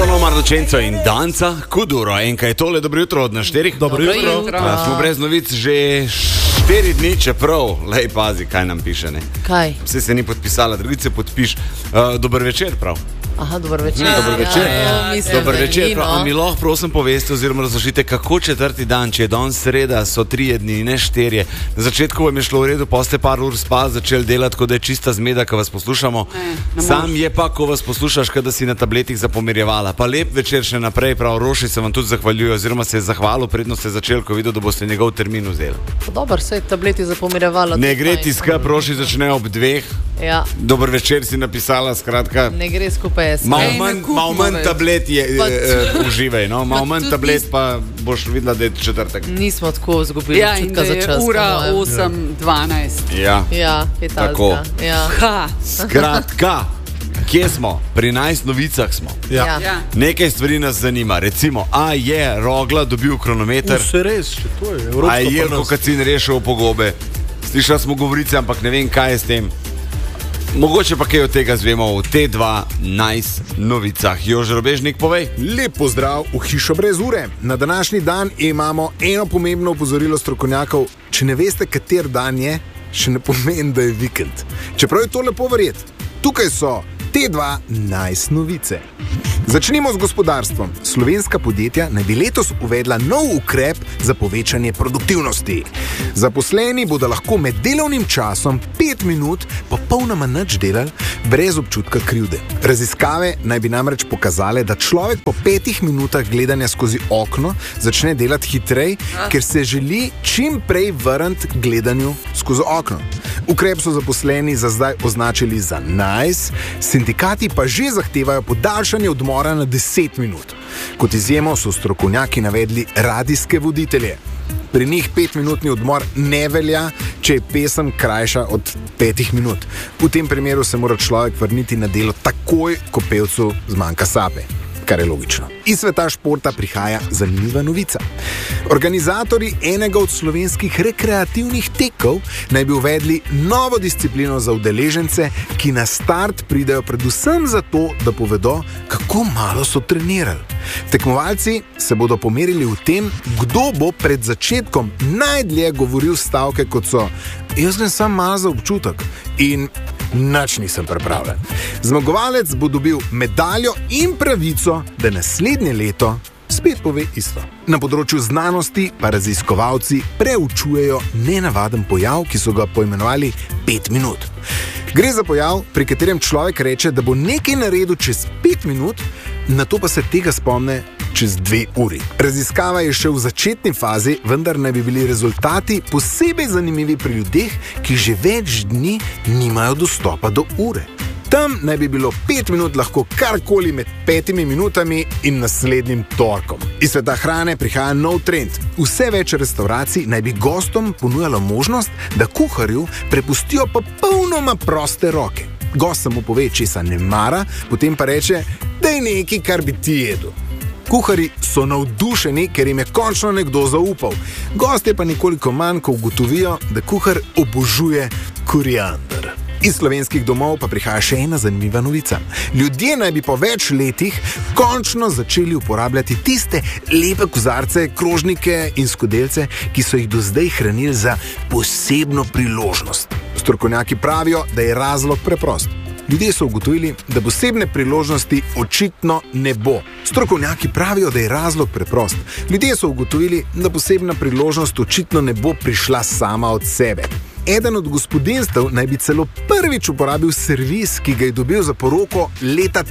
Sono Marločenco in Danca Kuduro. Enka je tole, dobro jutro od nas štirih. Dobro jutro. Smo brez novic že 4 dni, čeprav, lej pazi, kaj nam piše, ne? Kaj? Vse se ni podpisala, drugič se podpiš. Dober večer, prav. Aha, dober večer. Dober večer. Dober večer, no. prav. Mi lahko prosim poveste oziroma razložite, kako četrti dan, če je danes sreda, so 3 dni, ne 4. Na začetku vam je šlo v redu, pa ste par ur spal, začeli delati, ko da je čista zmeda, ko vas poslušamo. Sam je pa, ko vas poslušaš, kada si na tabletih zapomirjevala. Pa lep večer še naprej, prav. Roši se vam tudi zahvaljuje, oziroma se je zahvalil, predno ste začeli, ko videl, da boste njegov termin vzeli. Dobar, se je tableti zapomirjevala. Ne gre ti skrb, Roši začne ob 2. Ja. Dober večer si napisala, skratka. Ne gre skupaj. Malo manj tablet je, uživaj, no? Malo manj tablet pa boš videla, da je četrtek. Nismo tako zgubili Ja, in čutka da za je čas. ura 8:12. Ja, Ja, je Tako. Ja. Ha! skratka, kje smo? Pri 11 novicah smo. Ja. Ja. Nekaj stvari nas zanima. Recimo, a je Rogla dobil kronometer, Vse res, še to je. a Evropska je Jelko prvenstvo. Kacin rešil pogobe. Slišali smo govorice, ampak ne vem, kaj je s tem. Mogoče pa kaj od tega zvemo v T2 nice novicah. Jože Robežnik, povej. Lep pozdrav v hišo brez ure. Na današnji dan imamo eno pomembno opozorilo strokovnjakov. Če ne veste, kater dan je, še ne pomeni, da je vikend. Čeprav je to lepo verjeti. Tukaj so T2 nice novice. Začnimo z gospodarstvom. Slovenska podjetja naj bi letos uvedla nov ukrep za povečanje produktivnosti. Zaposleni bodo lahko med delovnim časom 5 minut popolnoma nič delali, brez občutka krivde. Raziskave naj bi namreč pokazale, da človek po 5 minutah gledanja skozi okno začne delati hitreje, ker se želi čim prej vrniti k gledanju skozi okno. Ukrep so zaposleni za zdaj označili za nice, sindikati pa že zahtevajo podaljšanje odmora na 10 minut. Kot izjemo so strokovnjaki navedli radijske voditelje. Pri njih 5-minutni odmor ne velja, če je pesem krajša od 5 minut. V tem primeru se mora človek vrniti na delo takoj, ko pevcu zmanjka sape. Kar je logično. Iz sveta športa prihaja zanimiva novica. Organizatorji enega od slovenskih rekreativnih tekov naj bi uvedli novo disciplino za udeležence, ki na start pridejo predvsem zato, da povedo, kako malo so trenirali. Tekmovalci se bodo pomerili v tem, kdo bo pred začetkom najdlje govoril stavke, kot so: jaz grem sam malo za občutek in nič nisem pripravljen. Zmagovalec bo dobil medaljo in pravico, da naslednje leto spet pove isto. Na področju znanosti pa raziskovalci preučujejo nenavaden pojav, ki so ga poimenovali 5 minut. Gre za pojav, pri katerem človek reče, da bo nekaj naredil čez 5 minut, nato pa se tega spomne čez 2 uri. Raziskava je še v začetni fazi, vendar naj bi bili rezultati posebej zanimivi pri ljudeh, ki že več dni nimajo dostopa do ure. Tam naj bi bilo 5 minut lahko karkoli med 5 minutami in naslednjim torkom. Iz sveta hrane prihaja nov trend. Vse več restavracij naj bi gostom ponujalo možnost, da kuharju prepustijo popolnoma proste roke. Gost samo pove, česa ne mara, potem pa reče, da je nekaj, kar bi ti jedel. Kuharji so navdušeni, ker jim je končno nekdo zaupal. Gostje pa nekoliko manj, ko ugotovijo, da kuhar obožuje koriander. Iz slovenskih domov pa prihaja še ena zanimiva novica. Ljudje naj bi po več letih končno začeli uporabljati tiste lepe kozarce, krožnike in skodelce, ki so jih do zdaj hranili za posebno priložnost. Strokovnjaki pravijo, da je razlog preprost. Ljudje so ugotovili, da posebne priložnosti očitno ne bo. Strokovnjaki pravijo, da je razlog preprost. Ljudje so ugotovili, da posebna priložnost očitno ne bo prišla sama od sebe. Eden od gospodinjstev naj bi celo prvič uporabil servis, ki ga je dobil za poroko leta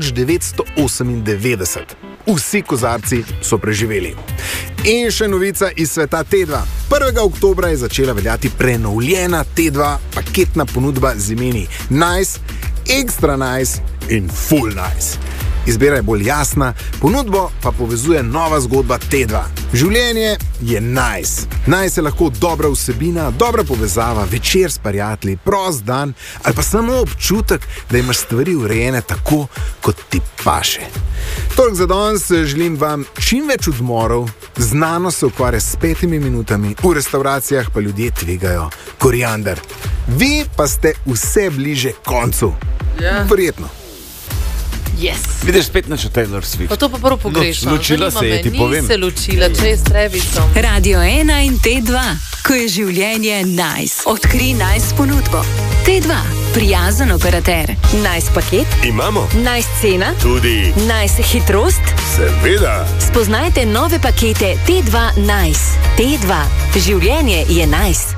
1998. Vsi kozarci so preživeli. In še novica iz sveta T2. 1. oktobra je začela veljati prenovljena T2 paketna ponudba z imeni Nice, Extra Nice in Full Nice. Izbira je bolj jasna, ponudbo pa povezuje nova zgodba T2. Življenje je nice. Nice je lahko dobra vsebina, dobra povezava, večer s prijatelji, prost dan ali pa samo občutek, da imaš stvari urejene tako, kot ti paše. Toliko za danes, želim vam čim več odmorov, znanost se ukvarja s 5 minutami, v restauracijah pa ljudje tvegajo koriander. Vi pa ste vse bliže koncu. Ja. Verjetno. Yes. Vidiš spet načo Taylor Swift. Pa to pa prvo pogrešam. Ločila se je, ti povem. Ni se ločila, če je s Travisom. Radio 1 in T2, ko je življenje nice. Odkri nice ponudbo. T2, prijazen operater. Nice paket? Imamo. Nice cena? Tudi. Nice hitrost? Seveda. Spoznajte nove pakete T2 Nice. T2, življenje je nice.